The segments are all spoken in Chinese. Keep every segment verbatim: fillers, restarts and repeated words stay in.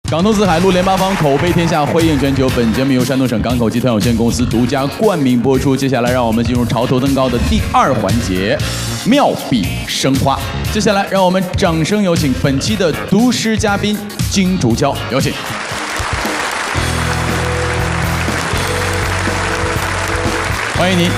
港通四海，陆联八方，口碑天下，辉映全球。本节目由山东省港口集团有限公司独家冠名播出。接下来，让我们进入潮头登高的第二环节——妙笔生花。接下来，让我们掌声有请本期的读诗嘉宾金竹娇，有请。欢迎您。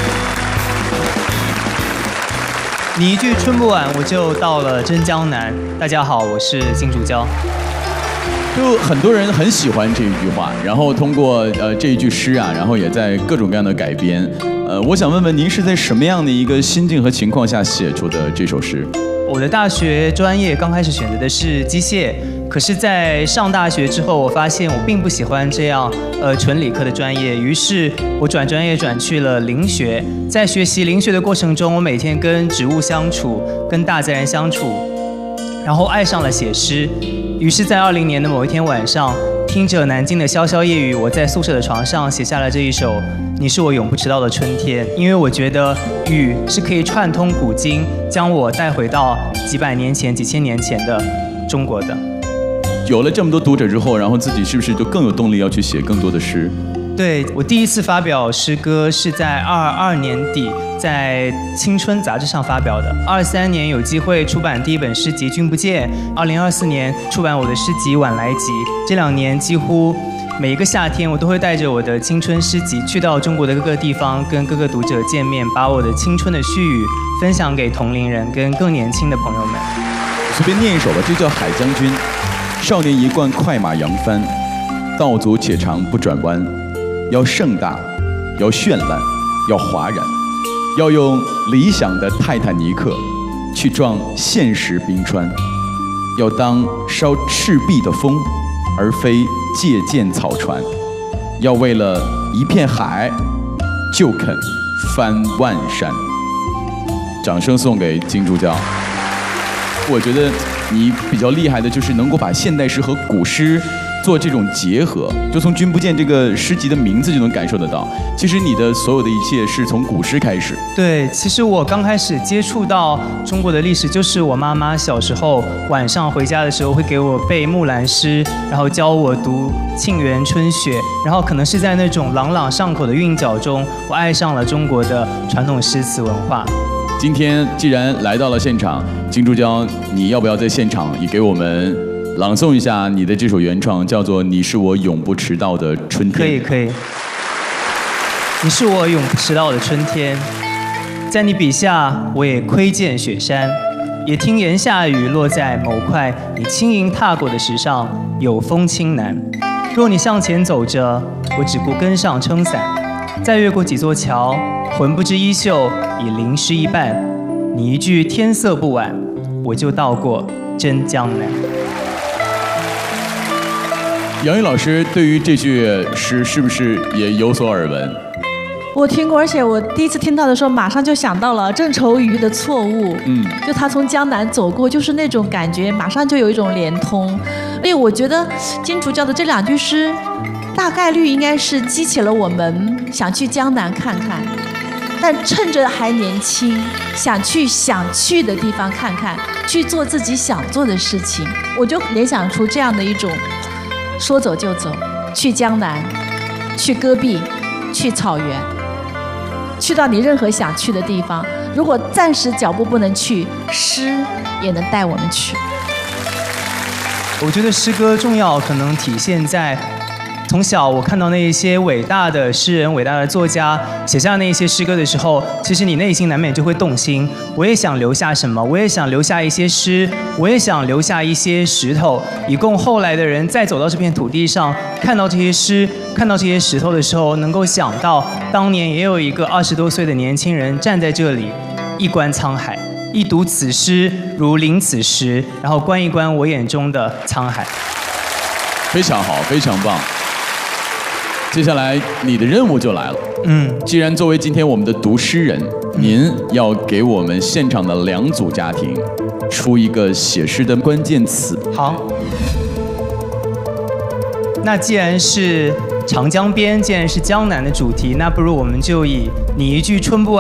你一句春不晚，我就到了真江南。大家好，我是金竹娇。 就很多人很喜欢这一句话，然后通过呃这一句诗啊，然后也在各种各样的改编。呃，我想问问您是在什么样的一个心境和情况下写出的这首诗？ 我的大学专业刚开始选择的是机械，可是，在上大学之后，我发现我并不喜欢这样呃纯理科的专业，于是我转专业转去了灵学。在学习灵学的过程中，我每天跟植物相处，跟大自然相处，然后爱上了写诗。于是，在二零年的某一天晚上，听着南京的潇潇夜雨，我在宿舍的床上写下了这一首《你是我永不迟到的春天》。因为我觉得雨是可以串通古今，将我带回到几百年前、几千年前的中国的。 有了这么多读者之后，然后自己是不是就更有动力要去写更多的诗？ 对，我第一次发表诗歌是在二二年底，在《青春》杂志上发表的。二三年有机会出版第一本诗集《君不见》，二零二四年出版我的诗集《晚来集》。这两年几乎每一个夏天，我都会带着我的青春诗集去到中国的各个地方，跟各个读者见面，把我的青春的絮语分享给同龄人跟更年轻的朋友们。 随便念一首吧，这叫《海将军》。少年一贯快马扬帆，道阻且长不转弯。要盛大，要绚烂，要哗然，要用理想的泰坦尼克去撞现实冰川，要当烧赤壁的风，而非借剑草船，要为了一片海就肯翻万山。掌声送给金竹娇。我觉得你比较厉害的就是能够把现代诗和古诗做这种结合，就从《君不见》这个诗集的名字就能感受得到。其实你的所有的一切是从古诗开始。 对，其实我刚开始接触到中国的历史，就是我妈妈小时候晚上回家的时候会给我背木兰诗，然后教我读《沁园春雪》，然后可能是在那种朗朗上口的韵脚中，我爱上了中国的传统诗词文化。 今天既然来到了现场，金竹娇，你要不要在现场也给我们朗诵一下你的这首原创，叫做《你是我永不迟到的春天》。 可以可以。你是我永不迟到的春天，在你笔下，我也窥见雪山，也听檐下雨落在某块你轻盈踏过的石上，有风轻南。若你向前走着，我只顾跟上撑伞，再越过几座桥，魂不知衣袖已淋湿一半。你一句天色不晚，我就到过真江南。 杨钰老师对于这句诗是不是也有所耳闻？ 我听过，而且我第一次听到的时候，马上就想到了郑愁予的错误。嗯，就他从江南走过，就是那种感觉，马上就有一种连通。所以我觉得金竹娇的这两句诗，大概率应该是激起了我们想去江南看看，但趁着还年轻，想去想去的地方看看，去做自己想做的事情。我就联想出这样的一种。说走就走，去江南，去戈壁，去草原，去到你任何想去的地方。如果暂时脚步不能去，诗也能带我们去。 我觉得诗歌重要，可能体现在从小我看到那一些伟大的诗人、伟大的作家写下那一些诗歌的时候，其实你内心难免就会动心。我也想留下什么，我也想留下一些诗，我也想留下一些石头，以供后来的人再走到这片土地上，看到这些诗，看到这些石头的时候，能够想到当年也有一个二十多岁的年轻人站在这里，一观沧海，一读此诗如临此时，然后观一观我眼中的沧海。 非常好，非常棒。接下来你的任务就来了。嗯，既然作为今天我们的读诗人，您要给我们现场的两组家庭出一个写诗的关键词。 好，那既然是长江边，既然是江南的主题，那不如我们就以你一句春不晚。